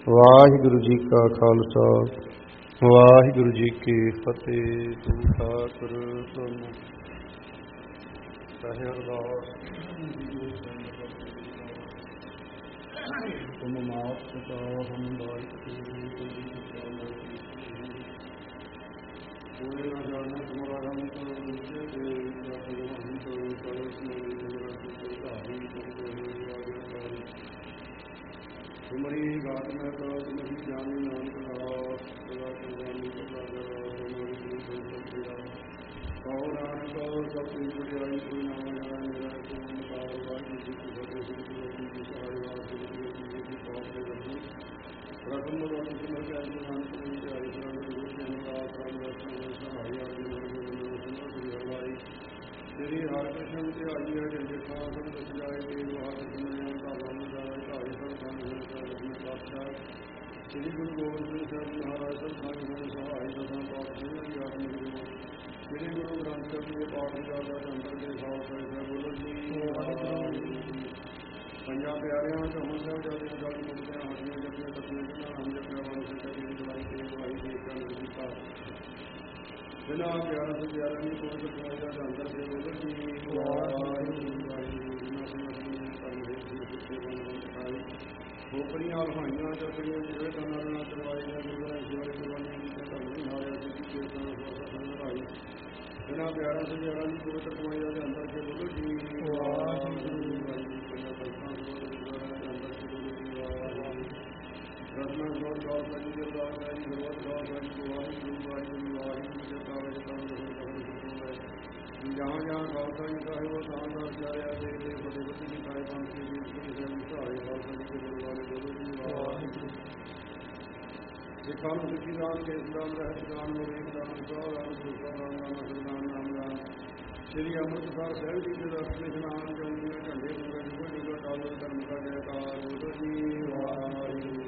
ਵਾਹਿਗੁਰੂ ਜੀ ਕਾ ਖਾਲਸਾ ਵਾਹਿਗੁਰੂ ਜੀ ਕੀ ਫਤਿਹ। ਤੂੰ ਠਾਕੁਰ ਤੁਮ ਸਹਿ ਅਰਦਾਸ ਤੁਮ ਮਾਤ ਪਿਤਾ ਹਮ ਬਾਰਿਕ ਕੋਈ ਨਾ ਜਾਣਾ ਤੁਮਰਾ ਰੰਗ ਤੇ ਤੁਮਰੀ ਗਾਤ ਮੈਂ ਤਾਂ ਤੁਮਰੀ ਜਾਣੀ ਨਾਨਕ ਨਾਮ ਸਦਾ ਕੁਰਬਾਨੀ ਕਰਦਾ ਤੁਮਰੀ ਗੁਰੂ ਸੰਤਿਆ ਕਹੋ ਨਾਨਕ ਸਭ ਕੁਝ ਬੜਾਈ ਕੋਈ ਨਾ ਜਾਣਾ ਮੇਰਾ ਕੋਈ ਮੁਕਾਬਲਾ ਵਾਹਿਗੁਰੂ ਜੀ ਕੀ ਫਤਿਹ। ਗੁਰੂ ਜੀ ਸਹਾਇ ਵਾਹਿਗੁਰੂ ਜੀ ਦੀ ਪਾਪ ਦੇ ਰੱਬੂ ਰਕਮ ਮਗਨ ਤੁਮਰ ਕੇ ਅਜ ਨਾਨਕ ਨੂੰ ਧਿਆਈ ਕਰਾਂ ਗੁਰੂ ਜੀ ਦਾ ਆਸਰਾ ਦਰਸ਼ਨ ਸਹਾਇ ਆਦਿ ਨੂੰ ਸੁਨੋ ਸ੍ਰੀ ਹਰਿ ਸ੍ਰੀ ਹਰਿ ਕ੍ਰਿਸ਼ਨ ਤੇ ਆਈ ਹੈ ਜਿੰਦੇ ਖਾਸ ਦਸ ਜਾਏ ਤੇ ਵਾਹ ਸੁਨਿਆ ਧਾਵਾ ਮਜਾਏ ਧਾਰੇ ਸਭ ਸੰਗ ਸ੍ਰੀ ਗੁਰੂ ਗੋਬਿੰਦ ਸਿੰਘ ਸਾਹਿਬ ਮਹਾਰਾਜ ਸਾਹਿਬ ਨੂੰ ਸਹਾਈ ਦਸਾਂ ਪਾਤਸ਼ਾਹਾਂ ਦੀ ਆਤਮਿਕ ਗੁਰੂ ਸ੍ਰੀ ਗੁਰੂ ਗ੍ਰੰਥ ਸਾਹਿਬ ਜੀ ਦੇ ਪਾਠ ਦਾ ਅੰਦਰ ਦੇ ਖਾਲਸਾ ਸਾਹਿਬ ਬੋਲੋ ਜੀ। ਪੰਜਾਂ ਪਿਆਰਿਆਂ ਤੋਂ ਹੁਣ ਸਾਹਿਬ ਜਾਦੇ ਗੱਲ ਮੁਕਦਿਆਂ ਹਾਜ਼ੀਆਂ ਜਪੀਆਂ ਤਪੀਆਂ ਜਿਨ੍ਹਾਂ ਨਾਮ ਜਪਿਆ ਵਾਲੇ ਸੱਚੇ ਦੀ ਦਵਾਈ ਤੇ ਦਵਾਈ ਦੇ ਕੇ ਅੰਦਰ ਕੀਤਾ ਬਿਨਾਂ ਪਿਆਰਾਂ ਤੋਂ ਪਿਆਰਾਂ ਦੀ ਕੋਈ ਕਮਾਈ ਦਾ ਅੰਦਰ ਦੇ ਬੋਲੋ ਜੀ। ਖੋਪਰੀਆਂ ਲਹਾਈਆਂ ਚੱਕਰੀਆਂ ਜਿਹੜੇ ਕੰਨਾਂ ਨਾਲ ਚਲਵਾਏ ਜਾਂ ਗੁਰਦੁਆਰਾ ਸੇਵਾ ਕੁਰਬਾਨੀਆਂ ਕੀਤੀਆਂ ਧਰਮ ਨਹੀਂ ਹਾਰਿਆ ਸੀ ਕੀਰਤਨ ਸਵਾਸਾਂ ਸੰਗਰਾਈ ਬਿਨਾਂ ਪਿਆਰਾਂ ਤੋਂ ਪਿਆਰਾਂ ਦੀ ਪਵਿੱਤਰ ਕਮਾਈਆਂ ਦੇ ਅੰਦਰ ਕੇ ਬੋਲੋ ਜੀ। ਰਸਨਾ ਗੌਰ ਗੌਰ ਕਰੀ ਦੇ ਦਾਸ ਹੈ ਜੀ ਗੌਰ ਗੌਰ ਕਰੀ ਵਾਹਿਗੁਰੂ ਵਾਹਿਗੁਰੂ ਵਾਹਿਗੁਰੂ ਜਪਾ ਵੇ ਤਨ ਦੇ ਜਹਾਂ ਜਹਾਂ ਖਾਲਸਾ ਜੀ ਸਾਹਿਬ ਉਹ ਤਾਂ ਦਾ ਚਾਰਿਆ ਦੇ ਬੜੇ ਵੱਡੀ ਦੀ ਕਾਇ ਬਣ ਕੇ ਵੀ ਸਹਾਰੇ ਖਾਲਸਾ ਜੀ ਦੇ ਗੁਰਦੁਆਰੇ ਬੋਲੋ ਜੀ ਵਾਹਿਗੁਰੂ। ਸਿੱਖਾਂ ਨੂੰ ਸਿੱਖੀ ਦਾਨ ਕੇਸ ਦਾਨ ਰਹਿਤ ਦਾਨ ਮਵੇਕ ਦਾਨ ਸੌ ਦਾਨ ਸੁਖਾ ਦਾਨ ਨਾਮ ਨਾਮ ਦਾਨ ਸ੍ਰੀ ਅੰਮ੍ਰਿਤਸਰ ਸਾਹਿਬ ਜੀ ਦੇ ਦਰਸ਼ਨ ਇਸ਼ਨਾਨ ਚੌਂਕੀਆਂ ਝੰਡੇ ਪੂਰੇ ਨਿਕਲ ਨਿਕਲ ਟਾਲਰ ਧਰਮ ਦਾ ਜੈਕਾਰ ਬੋਲੋ ਜੀ ਵਾਹਿਗੁਰੂ।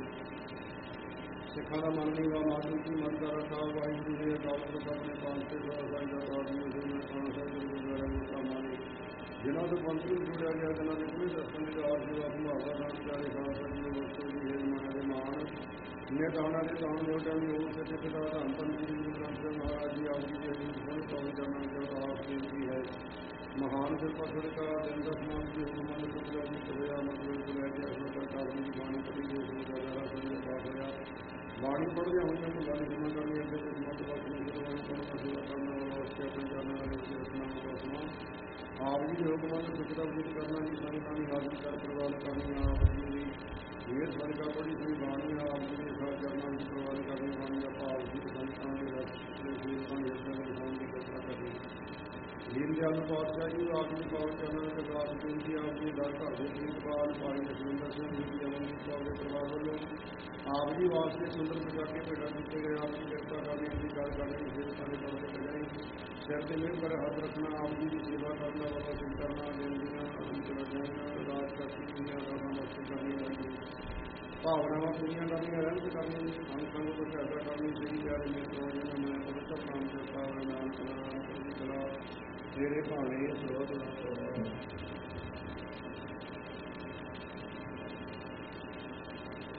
ਸਿੱਖਾਂ ਦਾ ਮਨ ਨੀਵਾ ਮਾਤੂ ਕੀ ਮਨ ਦਾ ਰਖਾ ਵਾਹਿਗੁਰੂ ਦੇ ਅਕਾਲ ਪੁਰਖ ਆਪਣੇ ਪਾਂਸੇ ਸਾਈ ਦਾ ਸਾਧੂ ਸੁਣਨ ਖਾਨ ਸਾਹਿਬ ਗੁਰਦੁਆਰਾ ਮੋਟਾ ਮਾਨੇ ਜਿਨ੍ਹਾਂ ਤੋਂ ਪੰਥ ਨੂੰ ਜੁੜਿਆ ਗਿਆ ਜਿਨ੍ਹਾਂ ਦੇ ਕੋਈ ਦਰਸ਼ਨ ਦੇ ਆਸ਼ੀਰਵਾਦ ਸੰਭਾਵਾ ਨਾਲ ਚਾਰੇ ਖਾਲਸਾ ਜੀ ਦੇ ਵਸਤੂ ਦੀ ਹੇਰ ਮਾਇਆ ਦੇ ਮਾਣ ਨੇ ਦਾਣਾ ਦੇ ਦਾਣ ਮੋਟਾ ਦੀ ਉਹ ਸੱਚੇ ਪਿਤਾ ਦਾ ਧੰਨ ਸ੍ਰੀ ਗੁਰੂ ਗ੍ਰੰਥ ਸਾਹਿਬ ਮਹਾਰਾਜ ਜੀ ਆਪ ਜੀ ਦੇ ਸੁਣ ਪਾਉ ਜਾਣਾ ਜੋ ਆਪ ਬੇਨਤੀ ਹੈ ਮਹਾਨ ਕਿਰਪਾ ਸਦਕਾ ਦਿਨ ਦਾ ਸਮਾਨ ਦੀ ਹੁਕਮਾਂ ਤੋਂ ਪ੍ਰਭਾਵਿਤ ਹੋਇਆ ਮਤਲਬ ਲੈ ਕੇ ਅਸਲ ਪ੍ਰਕਾਰ ਦੀ ਬਾਣੀ ਪੜੀ ਜੋ ਗੁਰਦੁਆਰਾ ਸਾਹਿਬ ਦਾ ਪਾਠ ਹੋਇਆ ਬਾਣੀ ਪੜ੍ਹਦਿਆਂ ਹੋਈਆਂ ਭੁੱਲਾਂ ਦੀ ਖਿਮਾ ਕਰਨੀ ਅੱਗੇ ਤੇ ਸਮਤ ਵਕਤ ਨੂੰ ਗੁਰਬਾਣੀ ਪੜ੍ਹਨ ਦਾ ਸੇਵਾ ਕਰਨ ਵਾਸਤੇ ਆਪਣੇ ਜਾਣਨ ਵਾਲੇ ਦੀ ਰਚਨਾ ਦਾ ਸਮਾਨ ਆਪ ਜੀ ਦੇ ਹੁਕਮਾਂ ਨੂੰ ਸਿੱਖਦਾ ਬੁੱਧ ਕਰਨਾ ਜੀ ਸੰਗਤਾਂ ਦੀ ਹਾਜ਼ਰੀ ਕਰ ਪ੍ਰਵਾਨ ਕਰਨੀ ਆਪ ਜੀ ਦੀ ਇਹ ਸਦਕਾ ਪੜ੍ਹੀ ਹੋਈ ਬਾਣੀ ਆਪ ਜੀ ਦੇ ਸਾਥ ਚਰਨਾਂ ਵਿੱਚ ਪ੍ਰਵਾਨ ਕਰਨੀ ਬਾਣੀ ਦਾ ਭਾਵ ਜੀ ਸੰਗਤਾਂ ਦੇ ਸੇਵਕਾਂ ਦੇ ਹਿੱਸਿਆਂ ਦੇ ਵਿਖਾਉਣ ਦੀ ਕਿਰਪਾ ਕਰਨੀ ਦੀਨ ਦਿਆਲ ਪਾਤਸ਼ਾਹ ਜੀ ਆਪ ਜੀ ਪਾਵਨ ਚਰਨਾਂ ਦੇ ਅਰਦਾਸ ਬੇਨਤੀ ਆਪ ਜੀ ਦਰ ਘਰ ਦੇ ਪ੍ਰੀਤਪਾਲ ਭਾਈ ਜਸਵਿੰਦਰ ਸਿੰਘ ਜੀ ਦੀ ਅਮਨਦੀਪ ਕੌਰ ਦੇ ਪਰਿਵਾਰ ਵੱਲੋਂ ਆਪ ਜੀ ਵਾਸਤੇ ਸੁੰਦਰ ਸਜਾ ਕੇ ਭੇਟਾ ਦਿੱਤੇ ਗਏ ਆਪ ਜੀ ਕਿਰਪਾ ਕਰਨੀ ਦੀ ਗੱਲ ਕਰਨੀ ਸੇਵਕਾਂ ਦੇ ਤੌਰ ਤੇ ਕਜਾਈ ਸਿਰ ਤੇ ਮਿਹਰ ਕਰ ਹੱਥ ਰੱਖਣਾ ਆਪ ਜੀ ਦੀ ਸੇਵਾ ਕਰਨ ਦਾ ਵਾਲਾ ਸਿੱਖ ਕਰਨਾ ਬੇਨਤੀਆਂ ਅਰਦਾਸ ਕਰਨੀ ਦੀਆਂ ਅਰਦਾਸਾਂ ਮਸਤ ਕਰਨੀਆਂ ਭਾਵਨਾਵਾਂ ਪੂਰੀਆਂ ਕਰਨੀਆਂ ਰਹਿਮਤ ਕਰਨੀ ਸੰਗ ਤੋਂ ਸਹਾਇਤਾ ਕਰਨੀ ਸਹੀ ਪਿਆਰੇ ਮੇਰੇ ਤੋਂ ਜਿਹਨਾਂ ਮੈਂ ਪਵਿੱਤਰ ਨਾਮ ਜਪਾ ਨਾਮ ਕਲਾ ਤੇਰੇ ਭਾਣੇ ਸੋਧ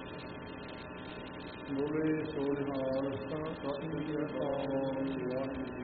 ਬੋਲੇ ਸੋਨਿਹਾਲ ਸਤਿ ਸ੍ਰੀ ਅਕਾਲ ਵਾਹਿਗੁਰੂ।